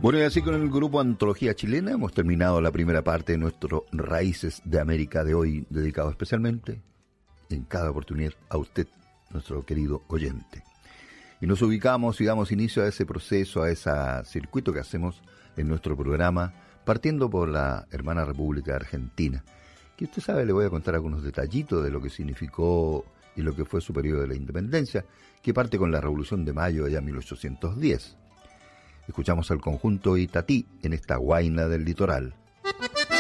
Bueno, y así con el grupo Antología Chilena hemos terminado la primera parte de nuestro Raíces de América de hoy, dedicado especialmente, en cada oportunidad, a usted, nuestro querido oyente. Y nos ubicamos y damos inicio a ese proceso, a ese circuito que hacemos en nuestro programa, partiendo por la hermana República Argentina, que usted sabe, le voy a contar algunos detallitos de lo que significó y lo que fue su periodo de la independencia, que parte con la Revolución de Mayo allá en 1810. Escuchamos al conjunto Itatí en esta Huayna del Litoral.